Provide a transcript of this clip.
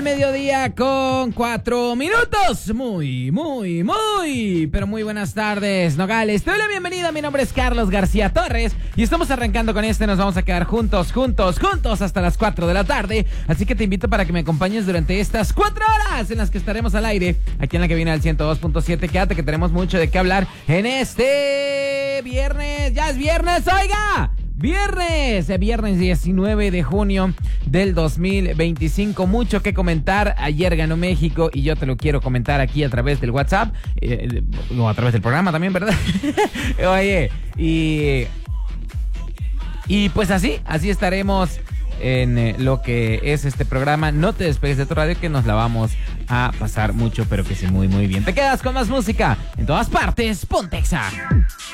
Mediodía con 4 minutos. Muy buenas tardes, Nogales. Te doy la bienvenida. Mi nombre es Carlos García Torres y estamos arrancando con Nos vamos a quedar juntos hasta las 4 de la tarde. Así que te invito para que me acompañes durante estas 4 horas en las que estaremos al aire aquí en la cabina del 102.7. Quédate que tenemos mucho de qué hablar en este viernes. Ya es viernes, oiga. Viernes 19 de junio del 2025. Mucho que comentar. Ayer ganó México y yo te lo quiero comentar aquí a través del WhatsApp. O a través del programa también, ¿verdad? Oye, y pues así estaremos en lo que es este programa. No te despegues de tu radio que nos la vamos a pasar mucho, pero que sí, muy bien. Te quedas con más música en todas partes. Ponte Exa.